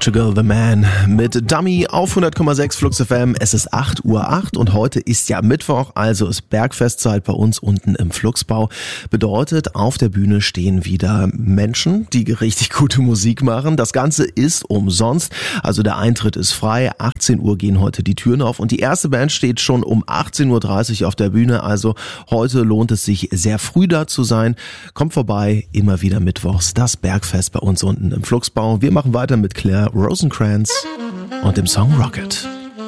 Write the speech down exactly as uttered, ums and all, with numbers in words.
Portugal the Man mit Dummy auf hundert Komma sechs Flux F M. Es ist acht Uhr acht und heute ist ja Mittwoch, also ist Bergfestzeit bei uns unten im Fluxbau. Bedeutet, auf der Bühne stehen wieder Menschen, die richtig gute Musik machen. Das Ganze ist umsonst, also der Eintritt ist frei. achtzehn Uhr gehen heute die Türen auf und die erste Band steht schon um achtzehn Uhr dreißig auf der Bühne. Also heute lohnt es sich sehr früh da zu sein. Kommt vorbei, immer wieder mittwochs, das Bergfest bei uns unten im Fluxbau. Wir machen weiter mit Claire Rosencrantz und dem Song Rocket.